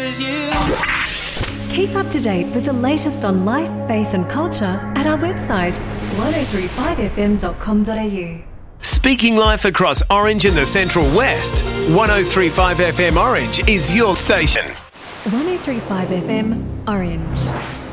is you. Keep up to date with the latest on life, faith and culture at our website 1035fm.com.au. Speaking life across Orange and the Central West, 1035 FM Orange is your station. 1035 FM Orange.